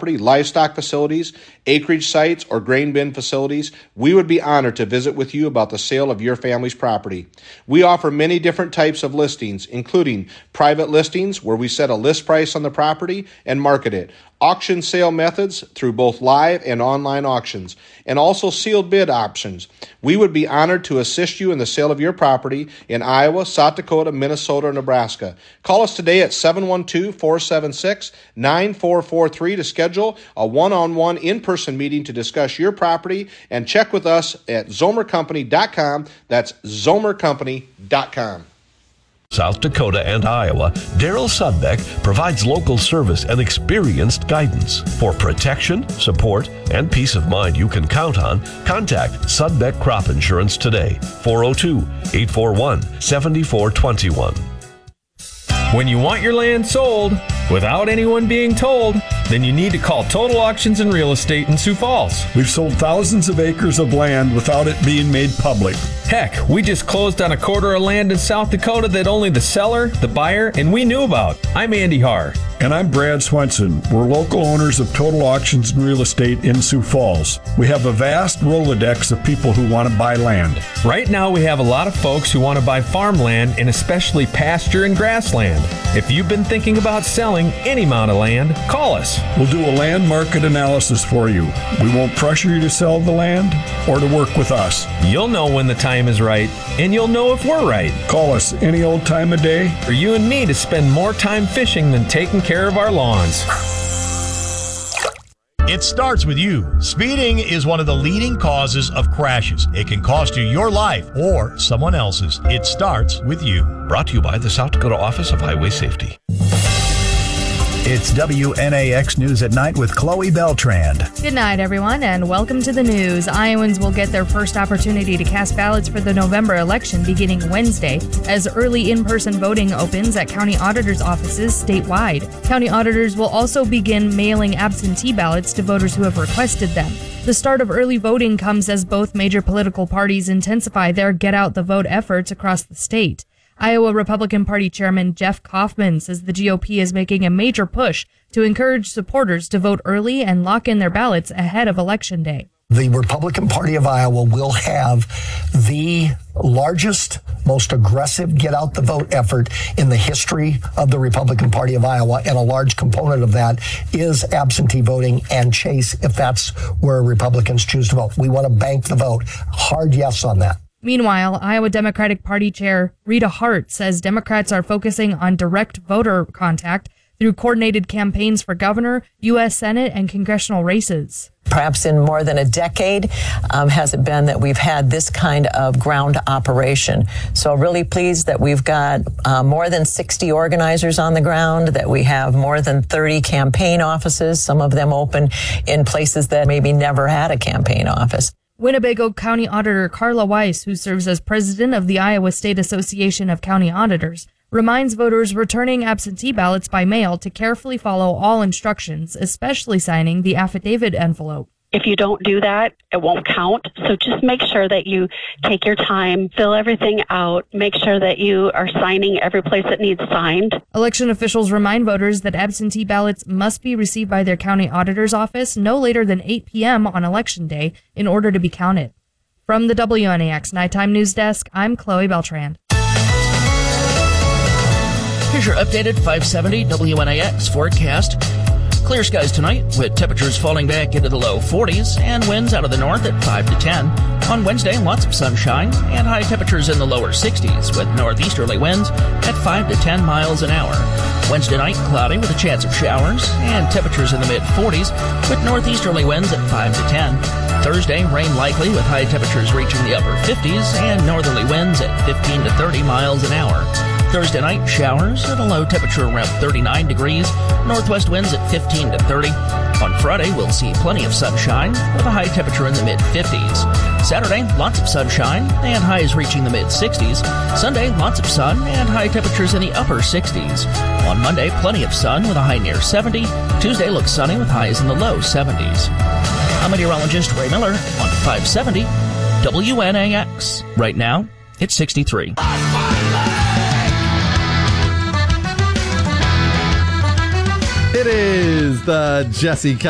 property, livestock facilities, acreage sites, or grain bin facilities, we would be honored to visit with you about the sale of your family's property. We offer many different types of listings, including private listings where we set a list price on the property and market it, auction sale methods through both live and online auctions, and also sealed bid options. We would be honored to assist you in the sale of your property in Iowa, South Dakota, Minnesota, or Nebraska. Call us today at 712-476-9443 to schedule a one-on-one in-person meeting to discuss your property, and check with us at zomercompany.com. That's zomercompany.com. South Dakota and Iowa, Daryl Sudbeck provides local service and experienced guidance. For protection, support, and peace of mind you can count on, contact Sudbeck Crop Insurance today, 402-841-7421. When you want your land sold without anyone being told, then you need to call Total Auctions and Real Estate in Sioux Falls. We've sold thousands of acres of land without it being made public. Heck, we just closed on a quarter of land in South Dakota that only the seller, the buyer, and we knew about. I'm Andy Haar. And I'm Brad Swenson. We're local owners of Total Auctions and Real Estate in Sioux Falls. We have a vast Rolodex of people who want to buy land. Right now we have a lot of folks who want to buy farmland and especially pasture and grassland. If you've been thinking about selling any amount of land, call us. We'll do a land market analysis for you. We won't pressure you to sell the land or to work with us. You'll know when the time is right, and you'll know if we're right. Call us any old time of day. For you and me to spend more time fishing than taking care of our lawns. It starts with you. Speeding is one of the leading causes of crashes. It can cost you your life or someone else's. It starts with you. Brought to you by the South Dakota Office of Highway Safety. It's WNAX News at Night with Chloe Beltrand. Good night, everyone, and welcome to the news. Iowans will get their first opportunity to cast ballots for the November election beginning Wednesday, as early in-person voting opens at county auditors' offices statewide. County auditors will also begin mailing absentee ballots to voters who have requested them. The start of early voting comes as both major political parties intensify their get-out-the-vote efforts across the state. Iowa Republican Party Chairman Jeff Kaufman says the GOP is making a major push to encourage supporters to vote early and lock in their ballots ahead of Election Day. The Republican Party of Iowa will have the largest, most aggressive get-out-the-vote effort in the history of the Republican Party of Iowa, and a large component of that is absentee voting and Chase, if that's where Republicans choose to vote. We want to bank the vote. Hard yes on that. Meanwhile, Iowa Democratic Party Chair Rita Hart says Democrats are focusing on direct voter contact through coordinated campaigns for governor, U.S. Senate, and congressional races. Perhaps in more than a decade has it been that we've had this kind of ground operation. So really pleased that we've got more than 60 organizers on the ground, that we have more than 30 campaign offices, some of them open in places that maybe never had a campaign office. Winnebago County Auditor Carla Weiss, who serves as president of the Iowa State Association of County Auditors, reminds voters returning absentee ballots by mail to carefully follow all instructions, especially signing the affidavit envelope. If you don't do that, it won't count. So just make sure that you take your time, fill everything out, make sure that you are signing every place that needs signed. Election officials remind voters that absentee ballots must be received by their county auditor's office no later than 8 p.m. on Election Day in order to be counted. From the WNAX Nighttime News Desk, I'm Chloe Beltrand. Here's your updated 570 WNAX forecast. Clear skies tonight with temperatures falling back into the low 40s and winds out of the north at 5 to 10. On Wednesday, lots of sunshine and high temperatures in the lower 60s with northeasterly winds at 5 to 10 miles an hour. Wednesday night, cloudy with a chance of showers and temperatures in the mid-40s with northeasterly winds at 5 to 10. Thursday, rain likely with high temperatures reaching the upper 50s and northerly winds at 15 to 30 miles an hour. Thursday night, showers at a low temperature around 39 degrees, northwest winds at 15 to 30. On Friday, we'll see plenty of sunshine with a high temperature in the mid-50s. Saturday, lots of sunshine and highs reaching the mid-60s. Sunday, lots of sun and high temperatures in the upper 60s. On Monday, plenty of sun with a high near 70. Tuesday looks sunny with highs in the low 70s. I'm meteorologist Ray Miller on 570 WNAX. Right now, it's 63. It is the Jesse